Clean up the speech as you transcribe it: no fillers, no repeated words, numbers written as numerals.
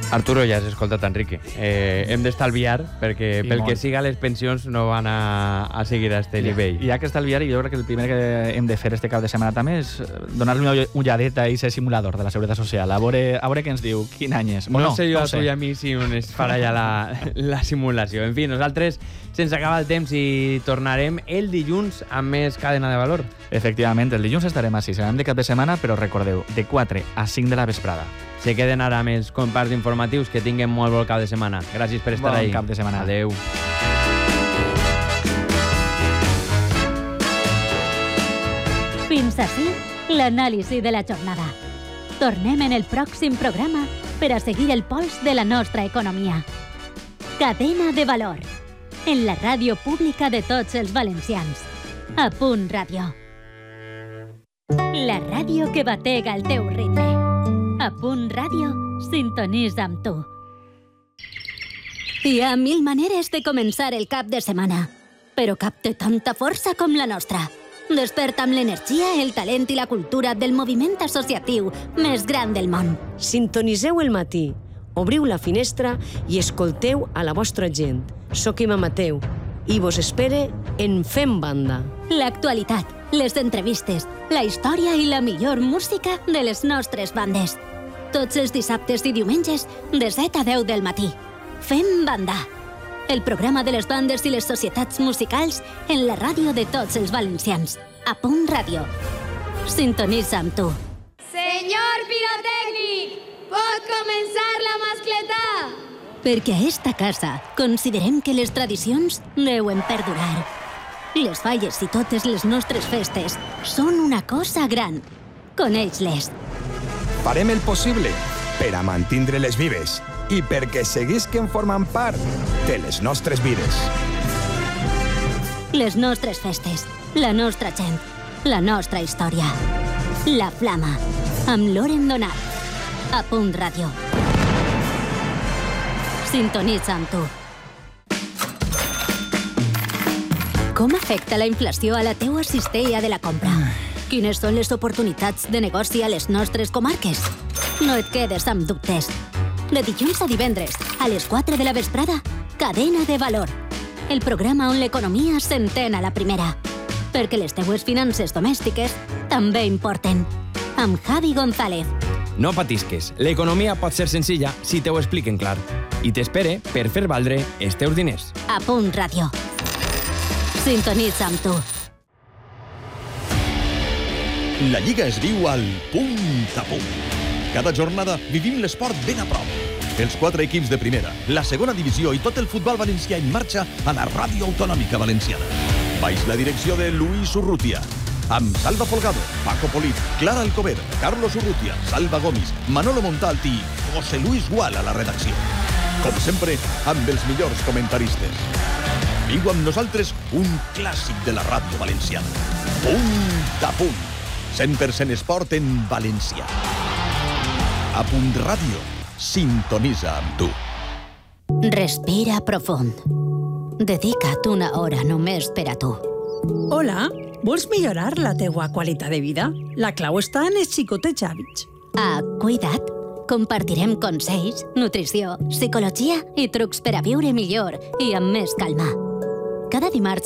Arturo, ja has escoltat, Enrique. Hem d'estalviar perquè pel que siga les pensions no van a seguir a este nivell. Hi ha que estalviar i jo crec que el primer que hem de fer este cap de setmana també és donar-li una ulladeta a aquest simulador de la Seguretat Social. A veure què ens diu, quin any és. No sé jo a tu i a mi si on es farà ja la simulació. En fi, nosaltres sense acabar el temps i tornarem el dilluns amb més Cadena de Valor. Efectivament, el dilluns estarem així, serem de cap de setmana, però recordeu, de 4 a 5 de la vesprada. Se queden ara amb els comparts informatius, que tinguin molt bon cap de setmana. Gràcies per estar ahí. Bon cap de setmana. Adeu. Fins ací l'anàlisi de la jornada. Tornem en el pròxim programa per a seguir el pols de la nostra economia. Cadena de Valor, en la ràdio pública de tots els valencians. A Punt Ràdio. La ràdio que batega el teu ritme. A Punt Ràdio, sintonitza amb tu. Hi ha 1000 maneres de començar el cap de setmana, però cap té tanta força com la nostra. Desperta amb l'energia, el talent i la cultura del moviment associatiu més gran del món. Sintoniseu el matí, obriu la finestra i escolteu a la vostra gent. Soc Ima Mateu i vos espere en Fem Banda. L'actualitat, les entrevistes, la història i la millor música de les nostres bandes. Tots els dissabtes i diumenges de 7 a 10 del matí. Fem Banda, el programa de les bandes i les societats musicals en la ràdio de tots els valencians. A Punt Ràdio. Sintonitza amb tu. Senyor pirotècnic, pot començar la mascletà? Perquè a esta casa considerem que les tradicions deuen perdurar. Les falles i totes les nostres festes són una cosa gran. Coneix-les. Farem el possible per a mantindre-les vives i perquè seguisquen formant part de les nostres vides. Les nostres festes, la nostra gent, la nostra història. La Flama, amb Loren Donat. A Punt Ràdio. Sintonitza amb tu. Com afecta la inflació a la teua cistella de la compra? Quines són les oportunitats de negoci a les nostres comarques? No et quedes amb dubtes. De dilluns a divendres, a les 4 de la vesprada, Cadena de Valor. El programa on l'economia s'entén a la primera. Perquè les teues finances domèstiques també importen. Amb Javi González. No patisques, l'economia pot ser senzilla si te ho expliquen clar. I t'espere per fer valdre els teus diners. A Punt Ràdio. Sintonitza amb tu. La Lliga es viu al punt a punt. Cada jornada vivim l'esport ben a prop. Els 4 equips de primera, la segona divisió i tot el futbol valencià en marxa a la Ràdio Autonòmica Valenciana. Baix la direcció de Luis Urrutia. Amb Salva Folgado, Paco Polit, Clara Alcover, Carlos Urrutia, Salva Gomis, Manolo Montalt i José Luis Gual a la redacció. Com sempre, amb els millors comentaristes. Viu amb nosaltres un clàssic de la ràdio valenciana. Punt a punt. 100% esport en valencià. A Punt Ràdio, sintonitza amb tu. Respira profund. Dedica't una hora només per a tu. Hola, vols millorar la teua qualitat de vida? La clau està en els xicotets hàbits. A Cuida't compartirem consells, nutrició, psicologia i trucs per a viure millor i amb més calma. Cada dimarts